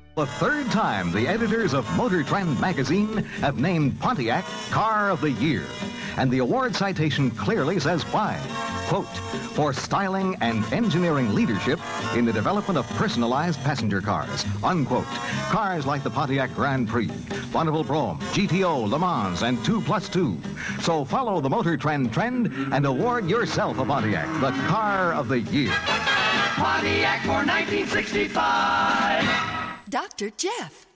The third time, the editors of Motor Trend magazine have named Pontiac Car of the Year. And the award citation clearly says why. Quote, for styling and engineering leadership in the development of personalized passenger cars. Unquote. Cars like the Pontiac Grand Prix, Bonneville Brougham, GTO, Le Mans, and 2+2. So follow the Motor Trend trend and award yourself a Pontiac, the Car of the Year. Pontiac for 1965. Dr. Jeff.